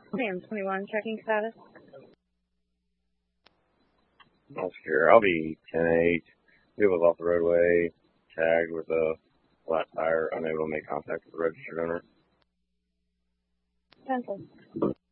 Sam 21, checking status. Not sure. I'll be 10-8. Vehicle's off the roadway, tagged with a flat tire, unable to make contact with the registered owner. 10-4.